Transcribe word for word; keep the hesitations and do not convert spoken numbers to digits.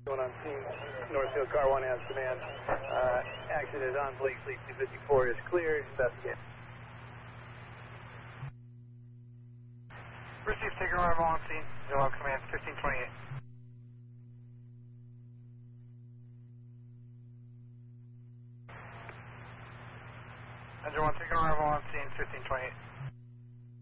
Going on scene, Northfield Car one has command. Uh, action is on Blakely, two fifty-four is clear, investigate. Received, taking arrival on scene, zero on command, fifteen twenty-eight. Engine one, taking arrival on scene, fifteen twenty-eight.